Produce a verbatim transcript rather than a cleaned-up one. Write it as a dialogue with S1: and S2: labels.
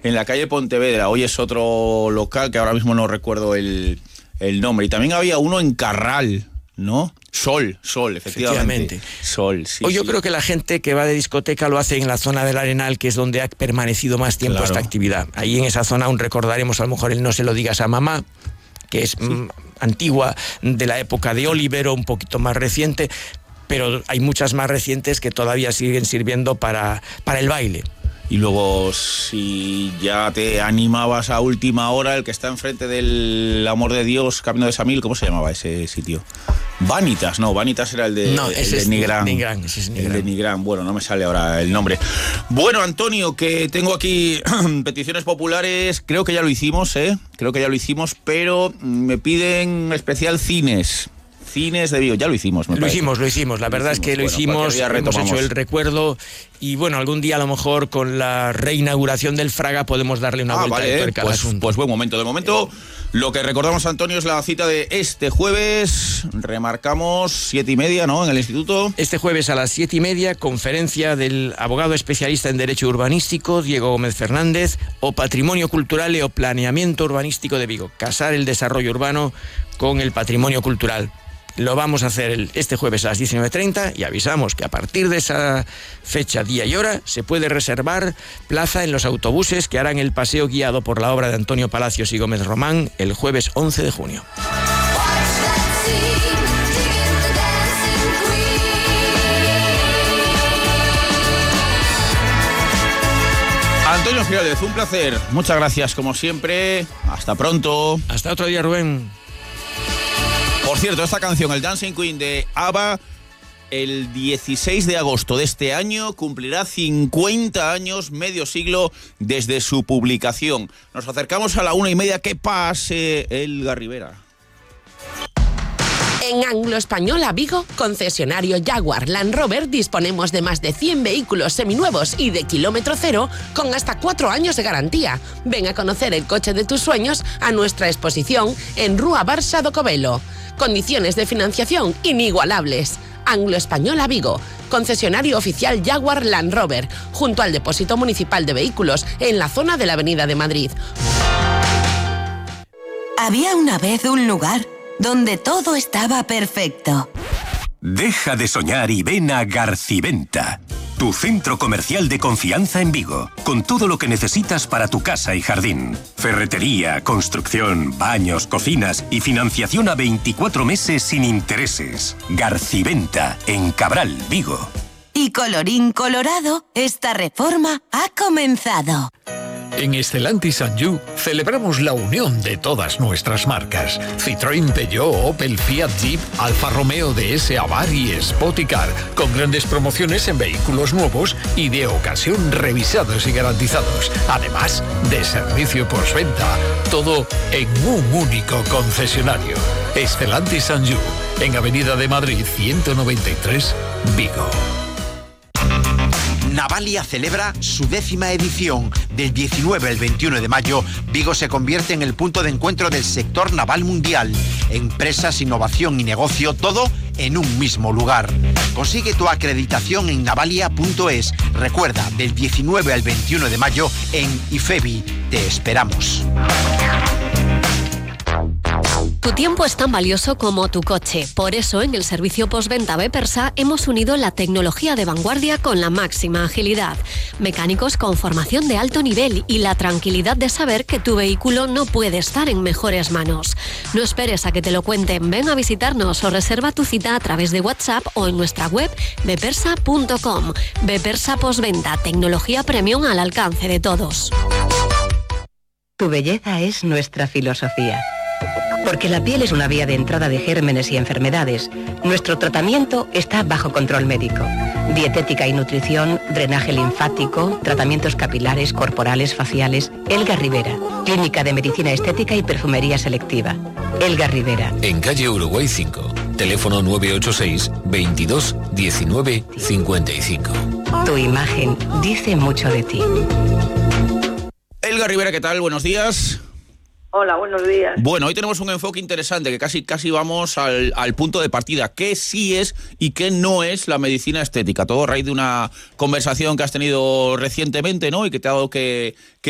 S1: en la calle Pontevedra. Hoy es otro local que ahora mismo no recuerdo el, el nombre. Y también había uno en Carral, ¿no? Sol, Sol, efectivamente.
S2: efectivamente.
S1: Sol, sí.
S2: Hoy yo
S1: sí.
S2: creo que la gente que va de discoteca lo hace en la zona del Arenal, que es donde ha permanecido más tiempo
S1: Claro.
S2: esta actividad. Ahí en esa zona aún recordaremos a lo mejor el No se lo digas a mamá, que es sí. mm, antigua, de la época de Olivero, un poquito más reciente, pero hay muchas más recientes que todavía siguen sirviendo para, para el baile.
S1: Y luego, si ya te animabas a última hora, el que está enfrente del Amor de Dios, Camino de Samil, ¿cómo se llamaba ese sitio? Vanitas, no, Vanitas era el de,
S2: no, ese
S1: el de Nigrán.
S2: Nigrán, ese es Nigrán.
S1: El de Nigrán, bueno, no me sale ahora el nombre. Bueno, Antonio, que tengo aquí peticiones populares, creo que ya lo hicimos, ¿eh? Creo que ya lo hicimos, pero me piden especial cines. Cines de Vigo, ya lo hicimos, me
S2: Lo
S1: parece.
S2: hicimos, lo hicimos, la verdad
S1: hicimos.
S2: es que lo
S1: bueno,
S2: hicimos, hemos hecho el recuerdo y bueno, algún día a lo mejor con la reinauguración del Fraga podemos darle una
S1: ah,
S2: vuelta
S1: vale,
S2: de tuerca al
S1: pues,
S2: asunto.
S1: Pues buen momento. De momento, lo que recordamos, Antonio, es la cita de este jueves, remarcamos siete y media, ¿no?, en el Instituto.
S2: Este jueves a las siete y media, conferencia del abogado especialista en Derecho Urbanístico, Diego Gómez Fernández, o Patrimonio Cultural o Planeamiento Urbanístico de Vigo. Casar el desarrollo urbano con el patrimonio cultural. Lo vamos a hacer el, este jueves a las diecinueve treinta y avisamos que a partir de esa fecha, día y hora, se puede reservar plaza en los autobuses que harán el paseo guiado por la obra de Antonio Palacios y Gómez Román el jueves once de junio.
S1: Antonio Giraldez, un placer. Muchas gracias, como siempre. Hasta pronto.
S2: Hasta otro día, Rubén.
S1: Por cierto, esta canción, el Dancing Queen de ABBA, el dieciséis de agosto de este año cumplirá cincuenta años, medio siglo desde su publicación. Nos acercamos a la una y media. Que pase Elga Rivera.
S3: En Anglo Española Vigo, concesionario Jaguar Land Rover, disponemos de más de cien vehículos seminuevos y de kilómetro cero con hasta cuatro años de garantía. Ven a conocer el coche de tus sueños a nuestra exposición en Rúa Barça do Covelo. Condiciones de financiación inigualables. Anglo Española Vigo, concesionario oficial Jaguar Land Rover, junto al depósito municipal de vehículos en la zona de la Avenida de Madrid.
S4: Había una vez un lugar donde todo estaba perfecto.
S5: Deja de soñar y ven a Garciventa, tu centro comercial de confianza en Vigo, con todo lo que necesitas para tu casa y jardín. Ferretería, construcción, baños, cocinas y financiación a veinticuatro meses sin intereses. Garciventa, en Cabral, Vigo.
S4: Y colorín colorado, esta reforma ha comenzado.
S6: En Stellantis and You celebramos la unión de todas nuestras marcas. Citroën, Peugeot, Opel, Fiat, Jeep, Alfa Romeo, D S, Abarth y Spoticar, con grandes promociones en vehículos nuevos y de ocasión revisados y garantizados. Además de servicio postventa, todo en un único concesionario. Stellantis and You, en Avenida de Madrid ciento noventa y tres, Vigo.
S7: Navalia celebra su décima edición. Del diecinueve al veintiuno de mayo, Vigo se convierte en el punto de encuentro del sector naval mundial. Empresas, innovación y negocio, todo en un mismo lugar. Consigue tu acreditación en navalia punto es. Recuerda, del diecinueve al veintiuno de mayo en IFEBI. Te esperamos.
S8: Tu tiempo es tan valioso como tu coche. Por eso, en el servicio postventa Bepersa hemos unido la tecnología de vanguardia con la máxima agilidad. Mecánicos con formación de alto nivel y la tranquilidad de saber que tu vehículo no puede estar en mejores manos. No esperes a que te lo cuenten. Ven a visitarnos o reserva tu cita a través de WhatsApp o en nuestra web bepersa punto com. Bepersa Postventa, tecnología premium al alcance de todos.
S9: Tu belleza es nuestra filosofía. Porque la piel es una vía de entrada de gérmenes y enfermedades, nuestro tratamiento está bajo control médico. Dietética y nutrición, drenaje linfático, tratamientos capilares, corporales, faciales. Elga Rivera, Clínica de Medicina Estética y Perfumería Selectiva. Elga Rivera.
S10: En calle Uruguay cinco, teléfono nueve ocho seis, veintidós, diecinueve, cincuenta y cinco.
S9: Tu imagen dice mucho de ti.
S1: Elga Rivera, ¿qué tal? Buenos días.
S11: Hola, buenos días.
S1: Bueno, hoy tenemos un enfoque interesante, que casi casi vamos al, al punto de partida. ¿Qué sí es y qué no es la medicina estética? Todo a raíz de una conversación que has tenido recientemente, ¿no? Y que te ha dado que... que